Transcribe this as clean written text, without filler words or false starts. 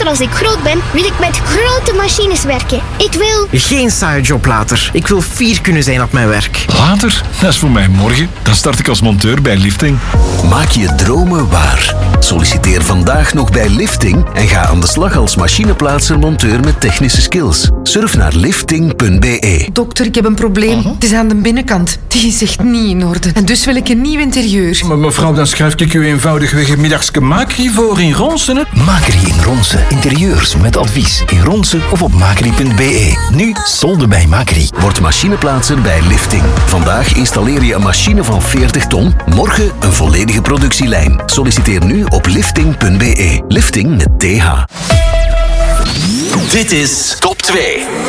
later als ik groot ben, wil ik met grote machines werken. Ik wil... Geen saaie job later. Ik wil fier kunnen zijn op mijn werk. Later? Dat is voor mij morgen. Dan start ik als monteur bij Lifting. Maak je dromen waar. Solliciteer vandaag nog bij Lifting en ga aan de slag als machineplaatser-monteur met technische skills. Surf naar lifting.be. Dokter, ik heb een probleem. Het is aan de binnenkant. Die is echt niet in orde. En dus wil ik een nieuw interieur. Maar mevrouw, dan schrijf ik u eenvoudigweg een middagske Macri voor in Ronsen. Macri in Ronsen. Interieurs met advies in Ronsen of op macri.be. Nu solden bij Macri. Word machineplaatser bij Lifting. Vandaag installeer je een machine van 40 ton. Morgen een volledige productielijn. Solliciteer nu op lifting.be. Lifting met TH. Dit is Top 2.